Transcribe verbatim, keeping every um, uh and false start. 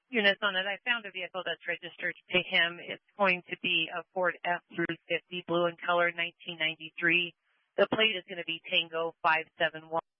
Units on it. I found a vehicle that's registered to him. It's going to be a Ford F three fifty, blue in color, nineteen ninety-three. The plate is going to be Tango five seven one.